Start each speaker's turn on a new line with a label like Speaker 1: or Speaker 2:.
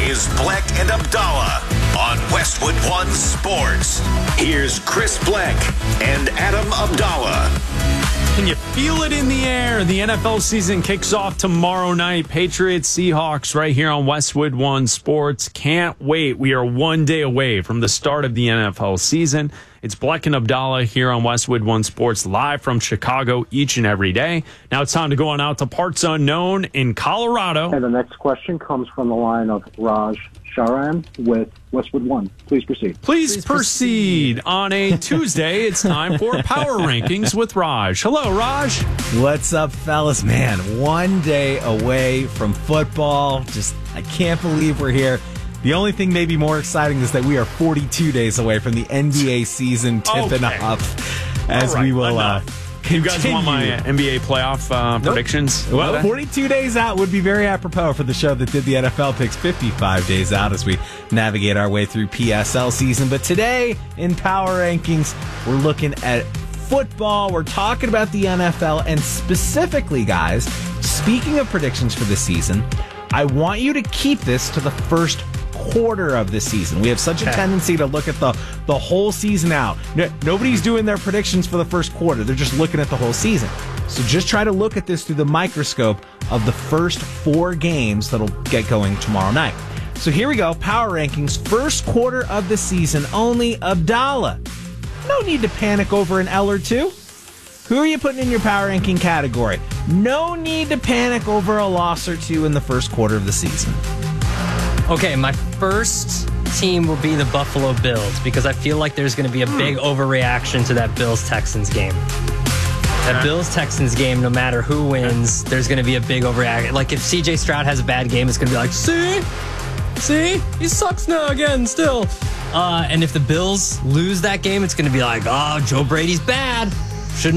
Speaker 1: is Bleck and Abdallah on Westwood One Sports. Here's Chris Bleck and Adam Abdallah.
Speaker 2: Can you feel it in the air? The NFL season kicks off tomorrow night. Patriots, Seahawks right here on Westwood One Sports. Can't wait. We are one day away from the start of the NFL season. It's Bleck and Abdallah here on Westwood One Sports, live from Chicago each and every day. Now it's time to go on out to parts unknown in Colorado.
Speaker 3: And the next question comes from the line of Raj Sharan with Westwood One. Please proceed.
Speaker 2: Please proceed. On a Tuesday, it's time for Power Rankings with Raj. Hello, Raj.
Speaker 4: What's up, fellas? Man, one day away from football. I can't believe we're here. The only thing maybe more exciting is that we are 42 days away from the NBA season tipping off. As
Speaker 2: right,
Speaker 4: we will
Speaker 2: You guys want my NBA playoff predictions?
Speaker 4: Well, 42 days out would be very apropos for the show that did the NFL picks 55 days out as we navigate our way through PSL season. But today in Power Rankings, we're looking at football. We're talking about the NFL. And specifically, guys, speaking of predictions for the season, I want you to keep this to the first quarter of the season. We have such a tendency to look at the whole season out. Nobody's doing their predictions for the first quarter. They're just looking at the whole season. So just try to look at this through the microscope of the first 4 games that'll get going tomorrow night. So here we go. Power Rankings, first quarter of the season only. Abdallah, no need to panic over an L or two. Who are you putting in your power ranking category? No need to panic over a loss or two in the first quarter of the season.
Speaker 5: Okay, my first team will be the Buffalo Bills because I feel like there's going to be a big overreaction to that Bills-Texans game. That Bills-Texans game, no matter who wins, there's going to be a big overreaction. Like if CJ Stroud has a bad game, it's going to be like, see, he sucks now again still. And if the Bills lose that game, it's going to be like, oh, Joe Brady's bad.